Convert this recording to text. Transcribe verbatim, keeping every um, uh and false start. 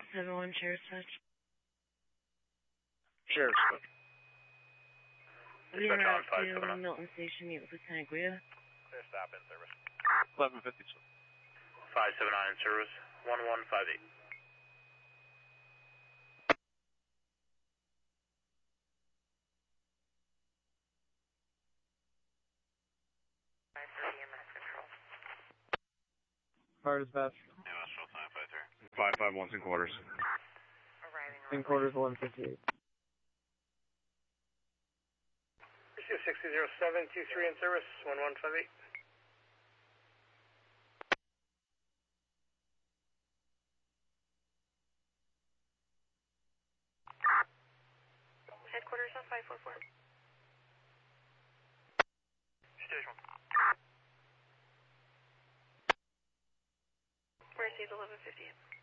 seven one Sheriff's Touch. Sheriff's Touch. Leaving route to Milton Station, meet with Lieutenant Guida. Clear stop in service. eleven fifty-two. five seven nine in service. one one five eight. Fire dispatch. Yeah, that's real time, five three. five five one, in quarters. Arriving In quarters, eleven fifty-eight. six zero seven two three in service, one one five eight. Headquarters on five four four. Station. Received eleven fifty-eight.